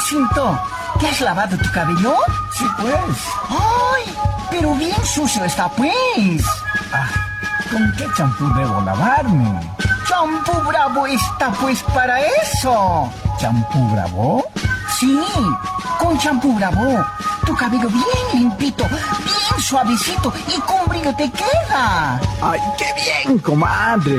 Jacinto, ¿te has lavado tu cabello? Sí, pues. ¡Ay! Pero bien sucio está, pues. ¿Con qué champú debo lavarme? Champú Bravo está, pues, para eso. ¿Champú Bravo? Sí, con champú Bravo. Tu cabello bien limpito, bien suavecito y con brillo te queda. ¡Ay, qué bien, comadre!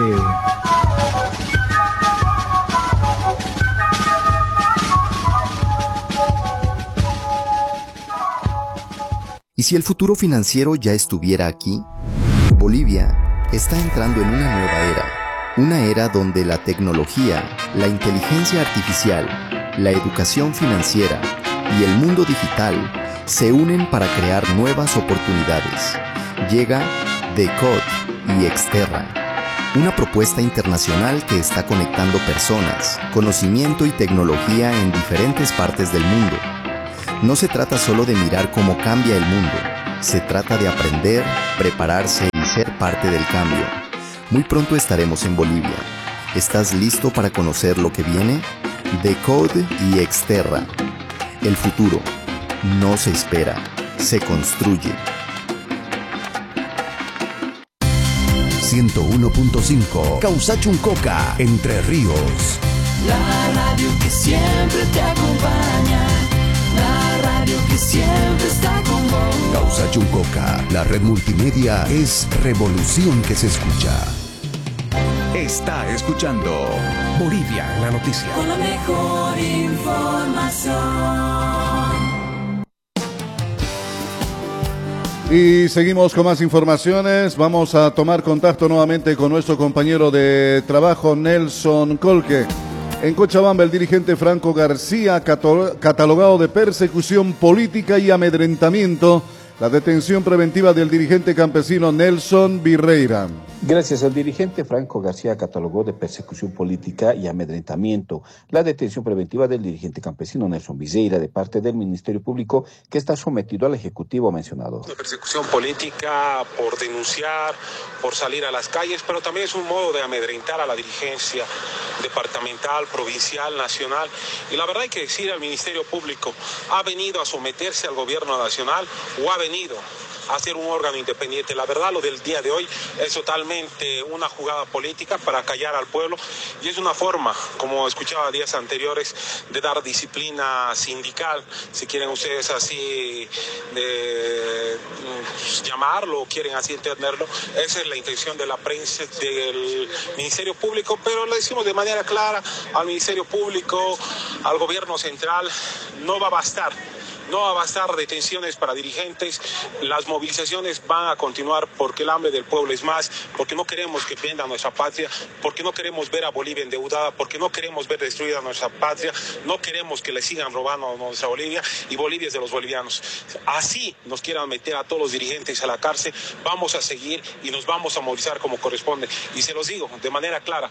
¿Y si el futuro financiero ya estuviera aquí? Bolivia está entrando en una nueva era. Una era donde la tecnología, la inteligencia artificial, la educación financiera y el mundo digital se unen para crear nuevas oportunidades. Llega Decode y Exterra, una propuesta internacional que está conectando personas, conocimiento y tecnología en diferentes partes del mundo. No se trata solo de mirar cómo cambia el mundo, se trata de aprender, prepararse y ser parte del cambio. Muy pronto estaremos en Bolivia. ¿Estás listo para conocer lo que viene? Decode y Exterra. El futuro no se espera, se construye. 101.5 Causachuncoca, Entre Ríos. La radio que siempre te acompaña. La radio que siempre está con vos. Causachuncoca, la red multimedia es revolución que se escucha. Está escuchando Bolivia en la noticia. Con la mejor información. Y seguimos con más informaciones. Vamos a tomar contacto nuevamente con nuestro compañero de trabajo, Nelson Colque. En Cochabamba, el dirigente Franco García, catalogado de persecución política y amedrentamiento, la detención preventiva del dirigente campesino Nelson Virreira. Gracias al dirigente Franco García catalogó de persecución política y amedrentamiento la detención preventiva del dirigente campesino Nelson Virreira de parte del Ministerio Público, que está sometido al ejecutivo mencionado. La persecución política por denunciar, por salir a las calles, pero también es un modo de amedrentar a la dirigencia departamental, provincial, nacional. Y la verdad hay que decir al Ministerio Público, ¿ha venido a someterse al gobierno nacional o ha venido a ser un órgano independiente? La verdad, lo del día de hoy es totalmente una jugada política para callar al pueblo y es una forma, como escuchaba días anteriores, de dar disciplina sindical, si quieren ustedes así de llamarlo o quieren así entenderlo. Esa es la intención de la prensa, del Ministerio Público, pero le decimos de manera clara al Ministerio Público, al gobierno central, no va a bastar. No va a bastar detenciones para dirigentes, las movilizaciones van a continuar porque el hambre del pueblo es más, porque no queremos que venda nuestra patria, porque no queremos ver a Bolivia endeudada, porque no queremos ver destruida nuestra patria, no queremos que le sigan robando a nuestra Bolivia y Bolivia es de los bolivianos. Así nos quieran meter a todos los dirigentes a la cárcel, vamos a seguir y nos vamos a movilizar como corresponde. Y se los digo de manera clara,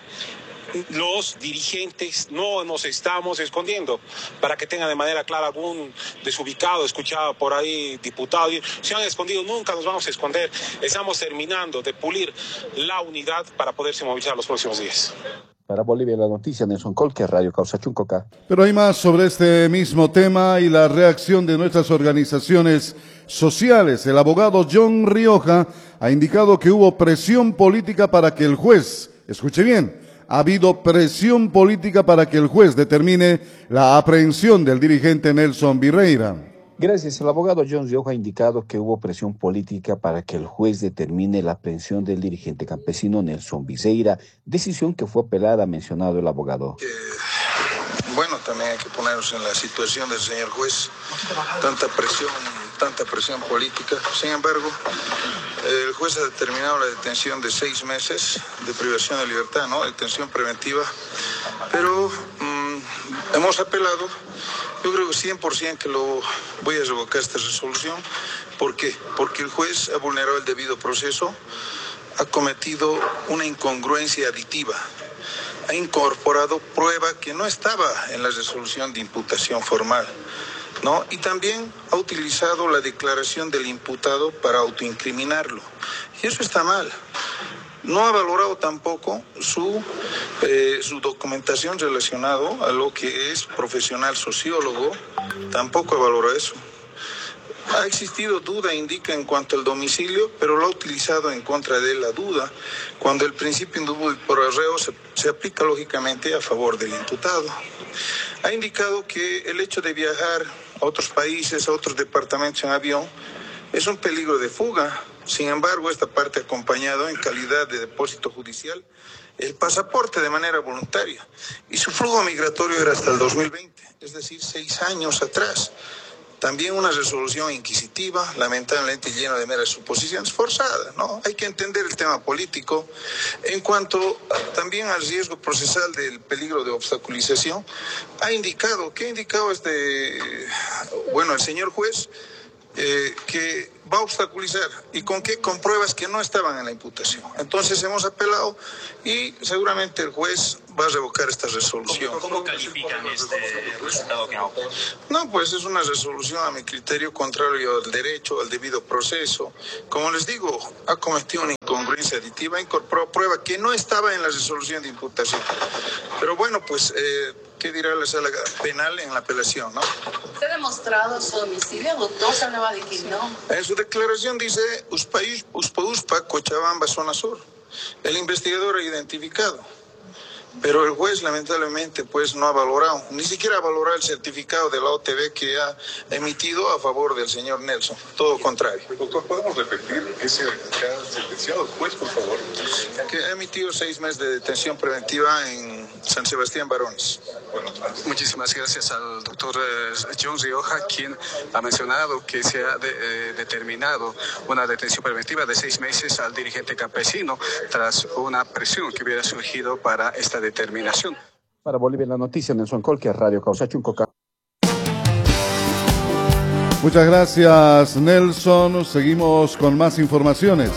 los dirigentes no nos estamos escondiendo, para que tengan de manera clara algún desubicado, escuchaba por ahí diputado, se han escondido, nunca nos vamos a esconder, estamos terminando de pulir la unidad para poderse movilizar los próximos días. Para Bolivia la noticia, Nelson Colque, Radio Causachuncoca. Pero hay más sobre este mismo tema y la reacción de nuestras organizaciones sociales. El abogado John Rioja ha indicado que hubo presión política para que el juez, escuche bien, ha habido presión política para que el juez determine la aprehensión del dirigente Nelson Virreira. Gracias. El abogado John Rioja ha indicado que hubo presión política para que el juez determine la aprehensión del dirigente campesino Nelson Virreira, decisión que fue apelada, ha mencionado el abogado. Bueno, también hay que ponernos en la situación del señor juez, tanta presión política. Sin embargo, el juez ha determinado la detención de 6 meses de privación de libertad, ¿no? Detención preventiva, pero hemos apelado. Yo creo que 100% que lo voy a revocar esta resolución. ¿Por qué? Porque el juez ha vulnerado el debido proceso, ha cometido una incongruencia aditiva, ha incorporado prueba que no estaba en la resolución de imputación formal, ¿no? Y también ha utilizado la declaración del imputado para autoincriminarlo. Y eso está mal. No ha valorado tampoco su documentación relacionada a lo que es profesional sociólogo, tampoco ha valorado eso. Ha existido duda, indica, en cuanto al domicilio, pero lo ha utilizado en contra de la duda, cuando el principio indubio por arreo se aplica lógicamente a favor del imputado. Ha indicado que el hecho de viajar a otros países, a otros departamentos en avión, es un peligro de fuga. Sin embargo, esta parte ha acompañado en calidad de depósito judicial el pasaporte de manera voluntaria. Y su flujo migratorio era hasta el 2020, es decir, 6 años atrás. También una resolución inquisitiva, lamentablemente llena de meras suposiciones forzadas, ¿no? Hay que entender el tema político. En cuanto también al riesgo procesal del peligro de obstaculización, ¿qué ha indicado el señor juez? Que va a obstaculizar. ¿Y con qué? Con pruebas que no estaban en la imputación. Entonces hemos apelado y seguramente el juez va a revocar esta resolución. ¿Cómo califican este resultado final? No, pues es una resolución a mi criterio contrario al derecho, al debido proceso. Como les digo, ha cometido una incongruencia aditiva, incorporó prueba que no estaba en la resolución de imputación. Pero bueno, pues, ¿qué dirá la sala penal en la apelación, no? ¿Usted ha demostrado su domicilio, doctor? Se hablaba de que no. En su declaración dice Uspa, Cochabamba, zona sur. El investigador ha identificado. Pero el juez lamentablemente pues no ha valorado, ni siquiera ha valorado el certificado de la OTV que ha emitido a favor del señor Nelson, todo contrario. Doctor, ¿podemos repetir ese que ha sentenciado el juez, por favor? Que ha emitido 6 meses de detención preventiva en San Sebastián Barones. Bueno, muchísimas gracias al doctor John Rioja, quien ha mencionado que se ha determinado una detención preventiva de 6 meses al dirigente campesino tras una presión que hubiera surgido para esta determinación. Para Bolivia la noticia, Nelson Colque, Radio Causa Chuncoca. Muchas gracias, Nelson. Seguimos con más informaciones.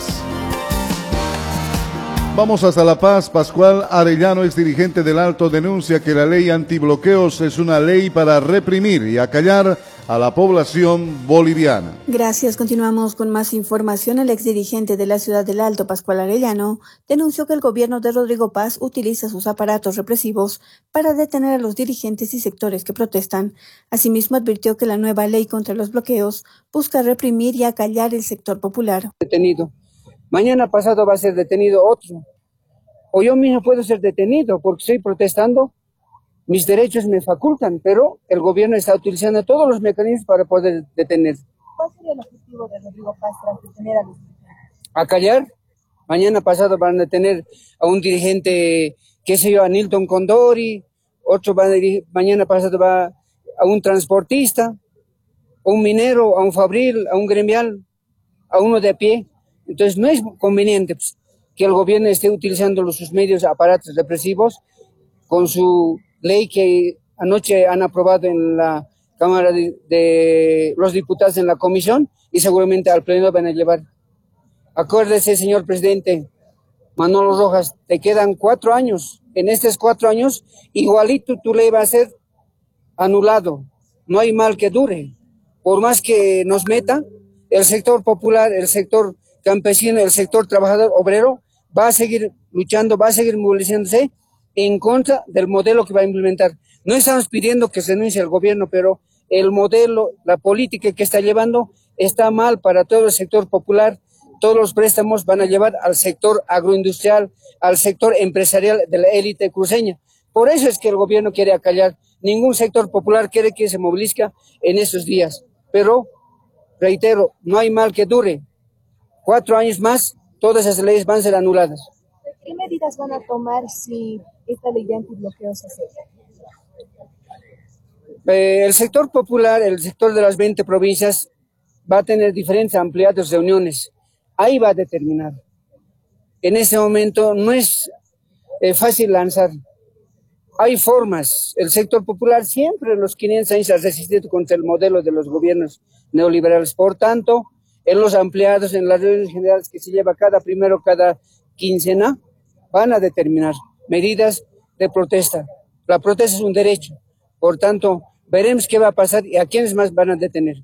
Vamos hasta La Paz. Pascual Arellano, exdirigente del Alto, denuncia que la ley antibloqueos es una ley para reprimir y acallar a la población boliviana. Gracias. Continuamos con más información. El exdirigente de la ciudad del Alto, Pascual Arellano, denunció que el gobierno de Rodrigo Paz utiliza sus aparatos represivos para detener a los dirigentes y sectores que protestan. Asimismo, advirtió que la nueva ley contra los bloqueos busca reprimir y acallar el sector popular. Detenido. Mañana pasado va a ser detenido otro. O yo mismo puedo ser detenido porque estoy protestando. Mis derechos me facultan, pero el gobierno está utilizando todos los mecanismos para poder detener. ¿Cuál sería el objetivo de Rodrigo Paz tras detener a los dirigentes? Acallar. Mañana pasado van a detener a un dirigente, qué sé yo, a Nilton Condori. Otro mañana pasado va a un transportista, a un minero, a un fabril, a un gremial, a uno de a pie. Entonces no es conveniente pues, que el gobierno esté utilizando sus medios, aparatos represivos, con su ley que anoche han aprobado en la Cámara de los Diputados en la comisión y seguramente al pleno van a llevar. Acuérdese, señor presidente Manolo Rojas, te quedan 4 años. En estos 4 años, igualito tu ley va a ser anulado. No hay mal que dure. Por más que nos meta, el sector popular, el sector campesino, el sector trabajador obrero va a seguir luchando, va a seguir movilizándose en contra del modelo que va a implementar. No estamos pidiendo que se renuncie al gobierno, pero el modelo, la política que está llevando está mal para todo el sector popular. Todos los préstamos van a llevar al sector agroindustrial, al sector empresarial de la élite cruceña. Por eso es que el gobierno quiere acallar. Ningún sector popular quiere que se movilice en esos días. Pero, reitero, no hay mal que dure. 4 años más, todas esas leyes van a ser anuladas. ¿Qué medidas van a tomar si esta ley de antibloqueo se acepta? El sector popular, el sector de las 20 provincias, va a tener diferentes ampliados de reuniones. Ahí va a determinar. En este momento no es fácil lanzar. Hay formas. El sector popular siempre en los 500 años ha resistido contra el modelo de los gobiernos neoliberales. Por tanto, en los ampliados, en las reuniones generales que se lleva cada quincena, van a determinar medidas de protesta. La protesta es un derecho. Por tanto, veremos qué va a pasar y a quiénes más van a detener.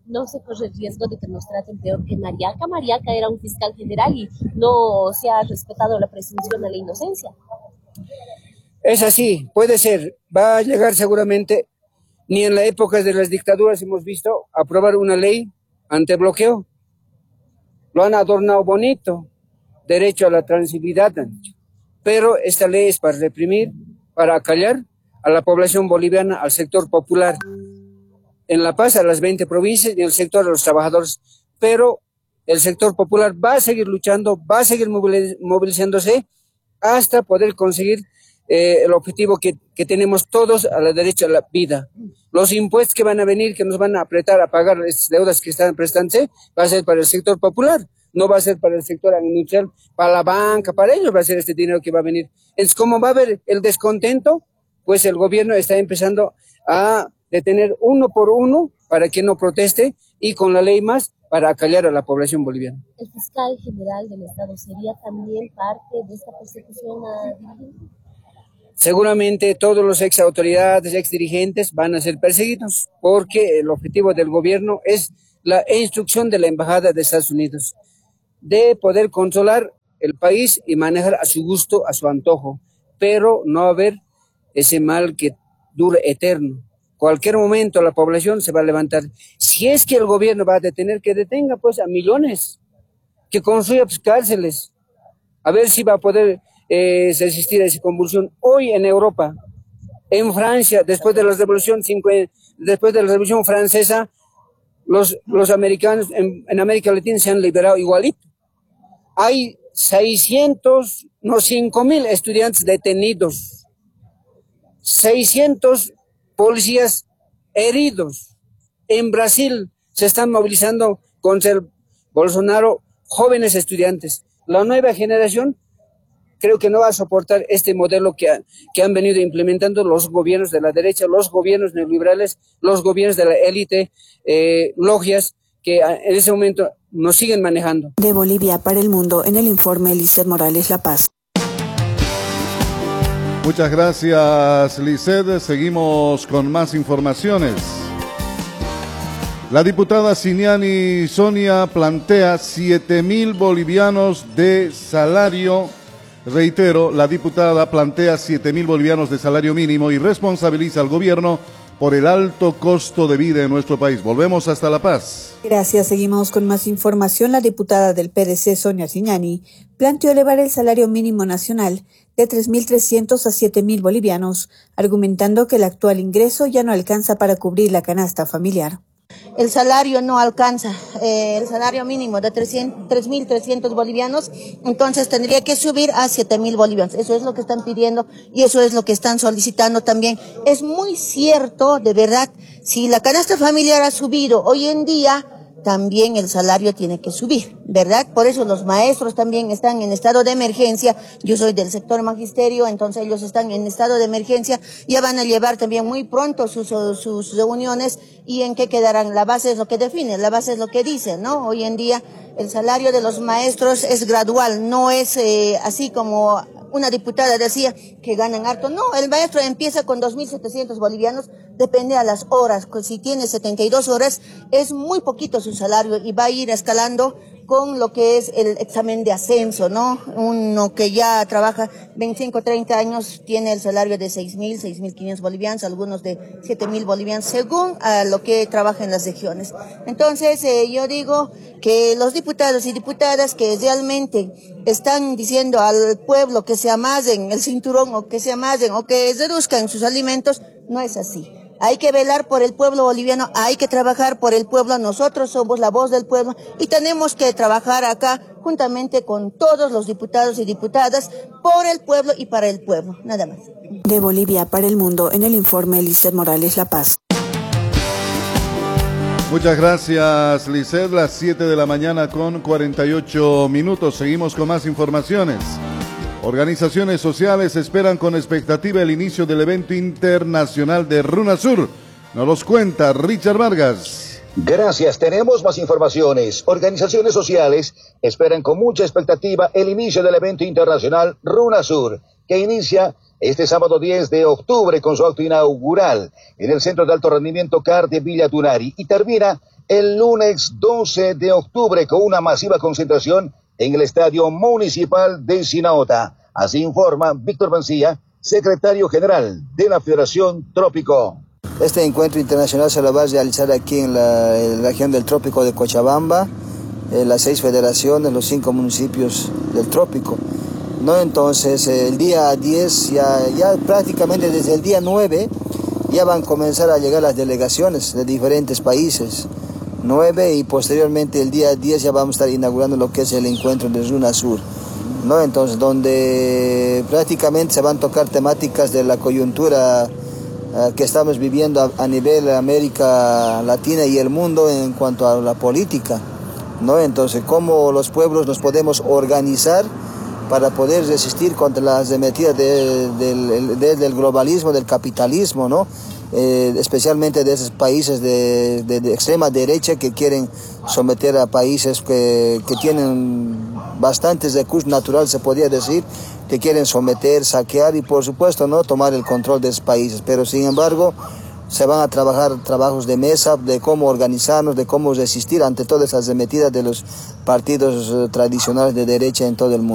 no se corre el riesgo de que nos traten peor que Mariaca. Mariaca era un fiscal general y no se ha respetado la presunción de la inocencia. Es así, puede ser, va a llegar seguramente, ni en la época de las dictaduras hemos visto aprobar una ley antibloqueo. Lo han adornado bonito, derecho a la transibilidad, pero esta ley es para reprimir, para acallar a la población boliviana, al sector popular. En La Paz, a las 20 provincias y en el sector de los trabajadores, pero el sector popular va a seguir luchando, va a seguir movilizándose hasta poder conseguir el objetivo que tenemos todos, a la derecha a la vida. Los impuestos que van a venir, que nos van a apretar a pagar las deudas que están prestándose, va a ser para el sector popular, no va a ser para el sector industrial, para la banca, para ellos va a ser este dinero que va a venir. Entonces, como va a haber el descontento, pues el gobierno está empezando a detener uno por uno para que no proteste y con la ley más para acallar a la población boliviana. ¿El fiscal general del Estado sería también parte de esta persecución a dirigentes? Seguramente todos los ex autoridades, ex dirigentes van a ser perseguidos porque el objetivo del gobierno es la instrucción de la Embajada de Estados Unidos de poder controlar el país y manejar a su gusto, a su antojo, pero no haber ese mal que dure eterno. Cualquier momento la población se va a levantar. Si es que el gobierno va a detener, que detenga pues a millones, que construya pues, cárceles, a ver si va a poder resistir a esa convulsión. Hoy en Europa, en Francia, después de la Revolución Francesa, los americanos en América Latina se han liberado igualito. Hay 5.000 estudiantes detenidos, 600 policías heridos. En Brasil se están movilizando contra el Bolsonaro jóvenes estudiantes. La nueva generación creo que no va a soportar este modelo que han venido implementando los gobiernos de la derecha, los gobiernos neoliberales, los gobiernos de la élite, logias, que en ese momento nos siguen manejando. De Bolivia para el mundo, en el informe Lizeth Morales, La Paz. Muchas gracias, Lizeth. Seguimos con más informaciones. La diputada Siniani Sonia plantea 7.000 bolivianos de salario. Reitero, la diputada plantea 7.000 bolivianos de salario mínimo y responsabiliza al gobierno por el alto costo de vida en nuestro país. Volvemos hasta La Paz. Gracias, seguimos con más información. La diputada del PDC, Sonia Siniani, planteó elevar el salario mínimo nacional de 3.300 a 7.000 bolivianos, argumentando que el actual ingreso ya no alcanza para cubrir la canasta familiar. El salario no alcanza, el salario mínimo de 3.300 bolivianos, entonces tendría que subir a 7.000 bolivianos. Eso es lo que están pidiendo y eso es lo que están solicitando también. Es muy cierto, de verdad, si la canasta familiar ha subido hoy en día, también el salario tiene que subir, ¿verdad? Por eso los maestros también están en estado de emergencia. Yo soy del sector magisterio, entonces ellos están en estado de emergencia. Ya van a llevar también muy pronto sus reuniones y en qué quedarán. La base es lo que define, la base es lo que dice, ¿no? Hoy en día el salario de los maestros es gradual, no es así como una diputada decía que ganan harto. No, el maestro empieza con 2.700 bolivianos, depende a las horas. Si tiene 72 horas, es muy poquito su salario y va a ir escalando con lo que es el examen de ascenso, ¿no? Uno que ya trabaja 25, 30 años tiene el salario de 6.000, 6.500 bolivianos, algunos de 7.000 bolivianos, según a lo que trabaja en las regiones. Entonces, yo digo que los diputados y diputadas que realmente están diciendo al pueblo que se amasen el cinturón o que se amasen o que reduzcan sus alimentos, no es así. Hay que velar por el pueblo boliviano, hay que trabajar por el pueblo, nosotros somos la voz del pueblo y tenemos que trabajar acá juntamente con todos los diputados y diputadas por el pueblo y para el pueblo, nada más. De Bolivia para el mundo, en el informe Lizeth Morales, La Paz. Muchas gracias, Lizeth. Las 7 de la mañana con 48 minutos. Seguimos con más informaciones. Organizaciones sociales esperan con expectativa el inicio del evento internacional de RUNASUR. Nos los cuenta Richard Vargas. Gracias, tenemos más informaciones. Organizaciones sociales esperan con mucha expectativa el inicio del evento internacional RUNASUR, que inicia este sábado 10 de octubre con su acto inaugural en el Centro de Alto Rendimiento CAR de Villa Tunari y termina el lunes 12 de octubre con una masiva concentración en el Estadio Municipal de Sinaota. Así informa Víctor Mancilla, secretario general de la Federación Trópico. Este encuentro internacional se lo va a realizar aquí en la región del Trópico de Cochabamba, las 6 federaciones, los 5 municipios del Trópico. ¿No? Entonces, el día 10, ya prácticamente desde el día 9, ya van a comenzar a llegar las delegaciones de diferentes países. 9 y posteriormente el día 10 ya vamos a estar inaugurando lo que es el encuentro de RUNASUR, ¿no? Entonces, donde prácticamente se van a tocar temáticas de la coyuntura que estamos viviendo a nivel América Latina y el mundo en cuanto a la política, ¿no? Entonces, cómo los pueblos nos podemos organizar para poder resistir contra las arremetidas del globalismo, del capitalismo, ¿no? Especialmente de esos países de extrema derecha que quieren someter a países que tienen bastantes recursos naturales, se podría decir, que quieren someter, saquear y por supuesto no tomar el control de esos países. Pero sin embargo se van a trabajar trabajos de mesa, de cómo organizarnos, de cómo resistir ante todas esas arremetidas de los partidos tradicionales de derecha en todo el mundo.